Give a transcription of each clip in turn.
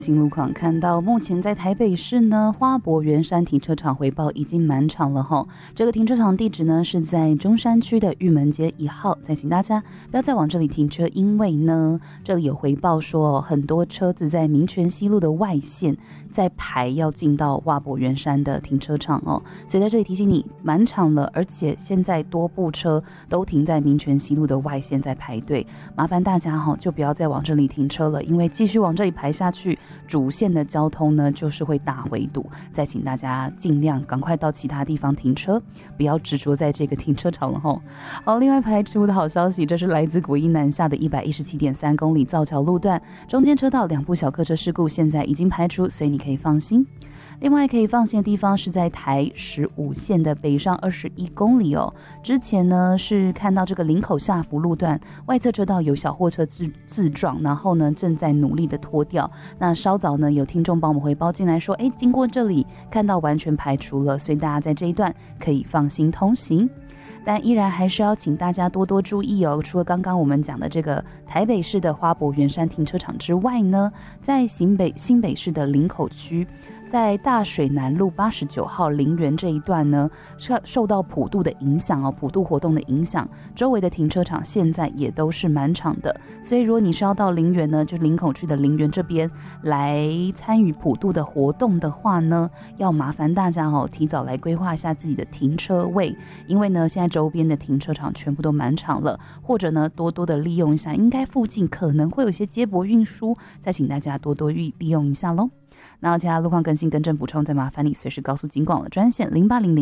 新路况看到，目前在台北市呢，花博圆山停车场回报已经满场了哈。这个停车场地址呢是在中山区的玉门街1号，再请大家不要再往这里停车，因为呢，这里有回报说很多车子在民权西路的外线在排要进到花博圆山的停车场哦，所以在这里提醒你满场了，而且现在多部车都停在民权西路的外线在排队，麻烦大家就不要再往这里停车了，因为继续往这里排下去，主线的交通呢就是会大回堵，再请大家尽量赶快到其他地方停车，不要执着在这个停车场了吼。好，另外排除的好消息，这是来自国一南下的117.3公里造桥路段，中间车道2部小客车事故现在已经排除，所以你可以放心。另外可以放心的地方是在台15线的北上21公里哦。之前呢是看到这个林口下福路段外侧车道有小货车自撞，然后呢正在努力的拖掉。那稍早呢有听众帮我们回报进来说，经过这里看到完全排除了，所以大家在这一段可以放心通行。但依然还是要请大家多多注意哦。除了刚刚我们讲的这个台北市的花博圆山停车场之外呢，在新北市的林口区，在大水南路89号林园这一段呢，受到普渡的影响哦，普渡活动的影响，周围的停车场现在也都是满场的。所以如果你是要到林园呢，就是林口区的林园这边来参与普渡的活动的话呢，要麻烦大家提早来规划一下自己的停车位，因为呢现在周边的停车场全部都满场了，或者呢多多的利用一下，应该附近可能会有一些接驳运输，再请大家多多利用一下咯。那其他路况更新更正补充，再麻烦你随时告诉警广了专线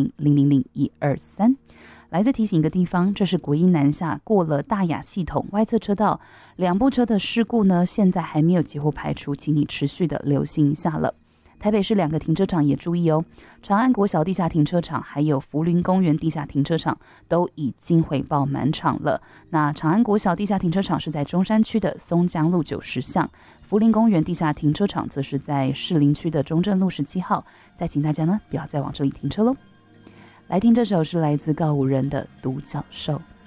0800000123。来自提醒一个地方，这是国一南下过了大雅系统外侧车道2部车的事故呢，现在还没有结果排除，请你持续的留心一下了。台北市2个停车场也注意哦，长安国小地下停车场还有福林公园地下停车场都已经回报满场了。那长安国小地下停车场是在中山区的松江路90巷，福林公园地下停车场则是在士林区的中正路17号。再请大家呢不要再往这里停车咯。来听这首是来自告五人的独角兽。